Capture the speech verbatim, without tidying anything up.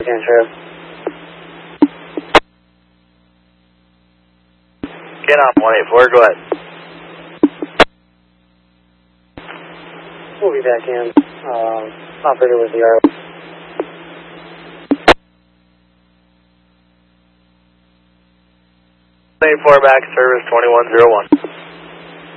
Again, Sheriff. Get on one eight four, go ahead. We'll be back in. Uh, operator with the R. one eight four back, service twenty-one zero one.